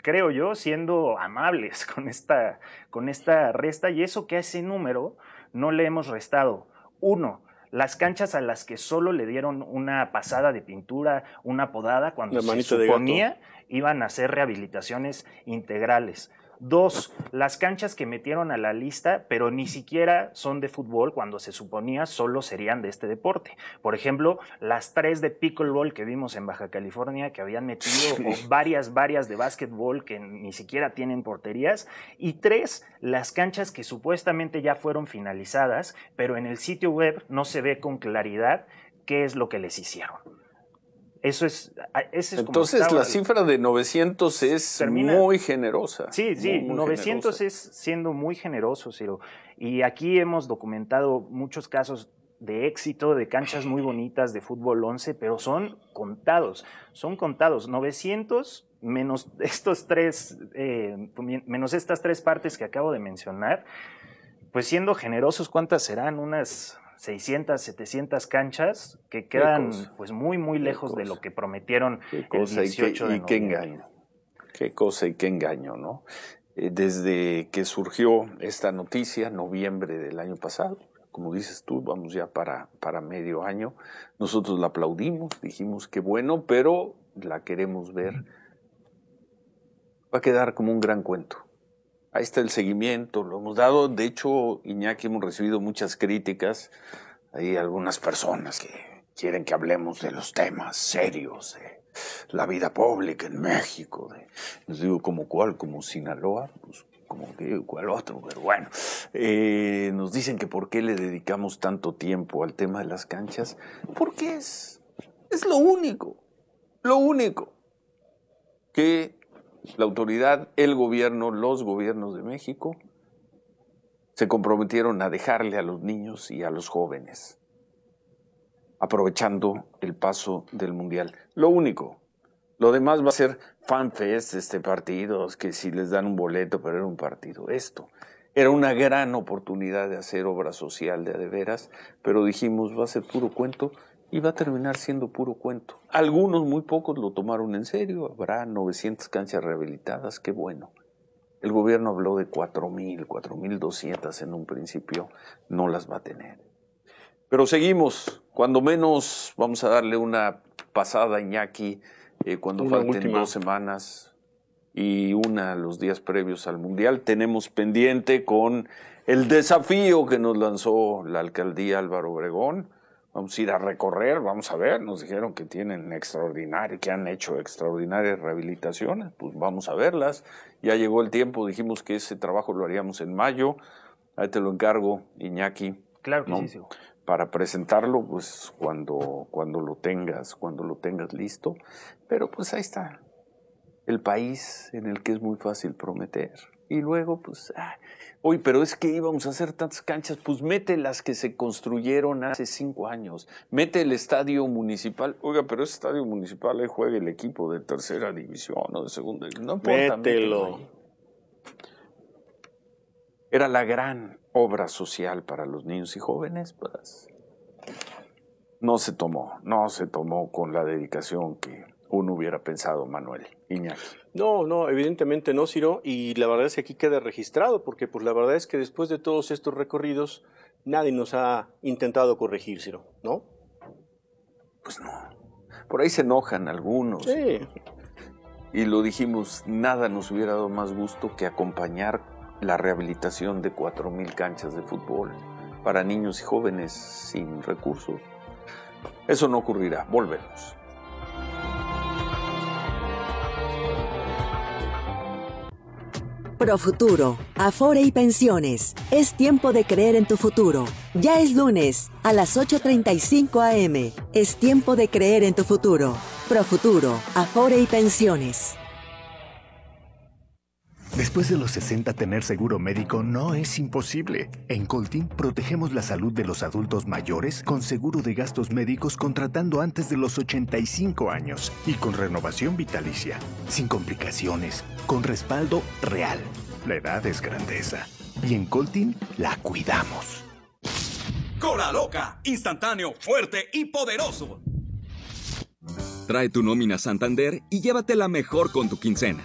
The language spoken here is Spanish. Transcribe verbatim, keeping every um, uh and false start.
creo yo, siendo amables con esta, con esta resta, y eso que a ese número no le hemos restado. Uno, las canchas a las que solo le dieron una pasada de pintura, una podada, cuando se suponía iban a hacer rehabilitaciones integrales. Dos, las canchas que metieron a la lista, pero ni siquiera son de fútbol, cuando se suponía solo serían de este deporte. Por ejemplo, las tres de pickleball que vimos en Baja California, que habían metido, sí. o varias, varias de básquetbol que ni siquiera tienen porterías. Y tres, las canchas que supuestamente ya fueron finalizadas, pero en el sitio web no se ve con claridad qué es lo que les hicieron. Eso es, ese es Entonces como la cifra de novecientos es termina, muy generosa. Sí, sí, muy, muy novecientos generosa. Es siendo muy generoso, Ciro. Y aquí hemos documentado muchos casos de éxito, de canchas muy bonitas de fútbol once, pero son contados, son contados. novecientos menos estos tres, eh, menos estas tres partes que acabo de mencionar, pues siendo generosos, ¿cuántas serán? Unas seiscientas, setecientas canchas que quedan pues muy, muy lejos de lo que prometieron el dieciocho de noviembre. Y qué engaño, qué cosa y qué engaño, ¿no? Eh, desde que surgió esta noticia, noviembre del año pasado, como dices tú, vamos ya para, para medio año, nosotros la aplaudimos, dijimos que bueno, pero la queremos ver. Va a quedar como un gran cuento. Ahí está el seguimiento, lo hemos dado. De hecho, Iñaki, hemos recibido muchas críticas. Hay algunas personas que quieren que hablemos de los temas serios, de la vida pública en México. De, les digo, ¿como cuál? ¿Como Sinaloa? Pues, como que cuál otro, pero bueno. Eh, nos dicen que por qué le dedicamos tanto tiempo al tema de las canchas. Porque es, es lo único, lo único que la autoridad, el gobierno, los gobiernos de México se comprometieron a dejarle a los niños y a los jóvenes, aprovechando el paso del Mundial. Lo único. Lo demás va a ser fanfest, este partido, que si les dan un boleto, pero era un partido. Esto era una gran oportunidad de hacer obra social de a de veras, pero dijimos, va a ser puro cuento. Y va a terminar siendo puro cuento. Algunos, muy pocos, lo tomaron en serio. Habrá novecientas canchas rehabilitadas, qué bueno. El gobierno habló de cuatro mil, cuatro mil doscientas en un principio. No las va a tener. Pero seguimos. Cuando menos vamos a darle una pasada a Iñaki eh, cuando una falten última. dos semanas y una los días previos al Mundial. Tenemos pendiente con el desafío que nos lanzó la alcaldía Álvaro Obregón. Vamos a ir a recorrer, vamos a ver, nos dijeron que tienen extraordinario, que han hecho extraordinarias rehabilitaciones, pues vamos a verlas. Ya llegó el tiempo, dijimos que ese trabajo lo haríamos en mayo. Ahí te lo encargo, Iñaki. Claro que ¿no? sí, sí. Para presentarlo, pues cuando, cuando lo tengas, cuando lo tengas listo. Pero pues ahí está, el país en el que es muy fácil prometer. Y luego, pues, ah, oye, pero es que íbamos a hacer tantas canchas, pues mete las que se construyeron hace cinco años, mete el estadio municipal. Oiga, pero ese estadio municipal ahí juega el equipo de tercera división o de segunda división. No importa, mételo. mételo. Era la gran obra social para los niños y jóvenes, pues no se tomó, no se tomó con la dedicación que uno hubiera pensado, Manuel. Iñaki. No, no, evidentemente no, Ciro, y la verdad es que aquí queda registrado, porque pues la verdad es que después de todos estos recorridos, nadie nos ha intentado corregir, Ciro, ¿no? Pues no. Por ahí se enojan algunos. Sí. Y lo dijimos, nada nos hubiera dado más gusto que acompañar la rehabilitación de cuatro mil canchas de fútbol para niños y jóvenes sin recursos. Eso no ocurrirá. Volvemos. Profuturo, Afore y Pensiones. Es tiempo de creer en tu futuro. Ya es lunes, a las ocho treinta y cinco a eme. Es tiempo de creer en tu futuro. Profuturo, Afore y Pensiones. Después de los sesenta, tener seguro médico no es imposible. En Coltin protegemos la salud de los adultos mayores con seguro de gastos médicos contratando antes de los ochenta y cinco años y con renovación vitalicia, sin complicaciones, con respaldo real. La edad es grandeza y en Coltin la cuidamos. Cola Loca, instantáneo, fuerte y poderoso. Trae tu nómina Santander y llévatela mejor con tu quincena.